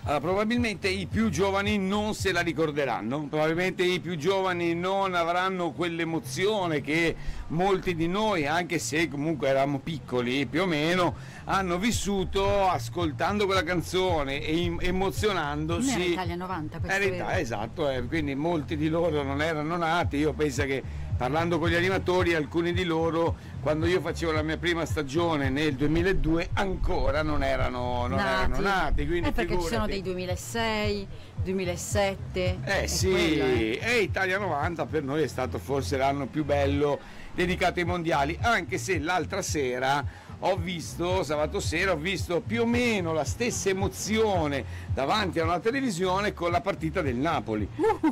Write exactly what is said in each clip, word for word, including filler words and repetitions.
Allora, probabilmente i più giovani non se la ricorderanno, probabilmente i più giovani non avranno quell'emozione che molti di noi, anche se comunque eravamo piccoli più o meno, hanno vissuto ascoltando quella canzone e emozionandosi. Non era Italia novanta, questo Era Italia, esatto, eh, quindi molti di loro non erano nati. Io penso che, parlando con gli animatori, alcuni di loro, quando io facevo la mia prima stagione nel duemiladue, ancora non erano non nati. erano nati, quindi eh, perché figurati. ci sono dei duemilasei, duemilasette. Eh sì, quello, eh. e Italia novanta per noi è stato forse l'anno più bello dedicato ai mondiali, anche se l'altra sera ho visto, sabato sera, ho visto più o meno la stessa emozione davanti a una televisione con la partita del Napoli, uh-huh.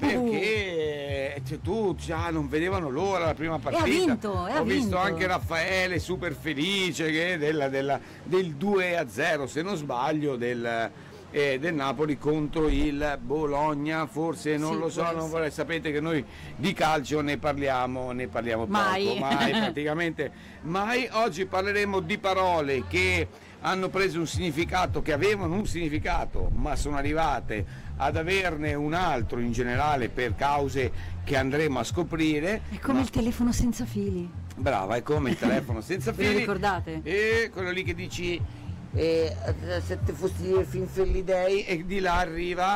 perché cioè, tu già non vedevano l'ora la prima partita. E ha vinto, e ha ho visto vinto. anche Raffaele super felice che della, della, del due a zero, se non sbaglio, del... Eh, del Napoli contro il Bologna, forse non sì, lo so, non vorrei, sapete che noi di calcio ne parliamo, ne parliamo mai. poco, mai praticamente mai. Oggi parleremo di parole che hanno preso un significato, che avevano un significato, ma sono arrivate ad averne un altro in generale per cause che andremo a scoprire. È come ma... il telefono senza fili. Brava, è come il telefono senza fili. Ve lo ricordate? E quello lì che dici e se te fossi Finfelli Dei e di là arriva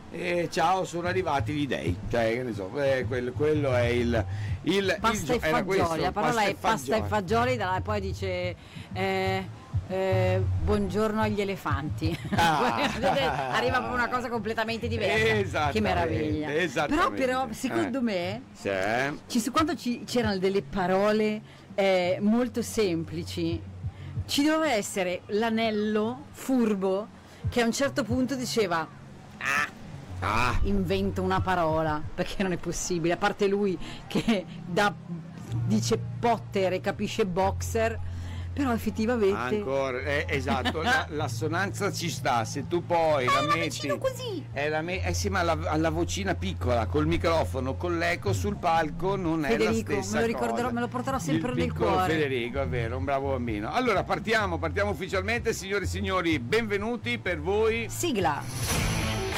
e ciao sono arrivati gli dei, cioè che ne so, eh, quello, quello è il, il pasta il, e fagioli, la parola è pasta e fagioli, e poi dice eh, eh, buongiorno agli elefanti. Ah. Arriva proprio una cosa completamente diversa. Che meraviglia. Però però secondo eh. me sì. ci, quando ci, c'erano delle parole eh, molto semplici, ci doveva essere l'anello furbo che a un certo punto diceva ah, ah. invento una parola, perché non è possibile, a parte lui che da, dice Potter e capisce boxer, però effettivamente ancora eh, esatto. la, l'assonanza ci sta, se tu poi ah, la metti così è la me- eh sì, ma la, alla vocina piccola col microfono, con l'eco sul palco non Federico, è la stessa me lo ricorderò, cosa. me lo porterò sempre il nel cuore. Federico, è vero, un bravo bambino. Allora partiamo partiamo ufficialmente, signore e signori, benvenuti per voi. Sigla.